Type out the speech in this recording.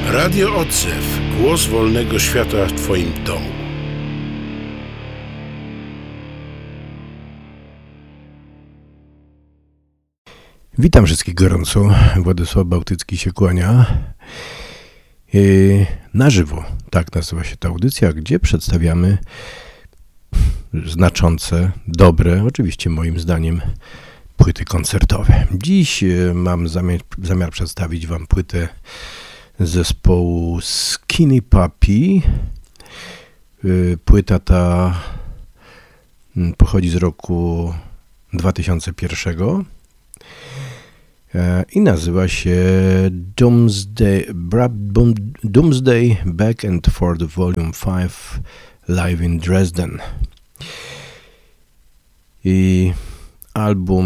Radio Odzew. Głos wolnego świata w Twoim domu. Witam wszystkich gorąco. Władysław Bałtycki się kłania. Na żywo, tak nazywa się ta audycja, gdzie przedstawiamy znaczące, dobre, oczywiście moim zdaniem, płyty koncertowe. Dziś mam zamiar przedstawić Wam płytę zespołu Skinny Puppy. Płyta ta pochodzi z roku 2001 i nazywa się Doomsday Back and Forth Volume 5 Live in Dresden. I album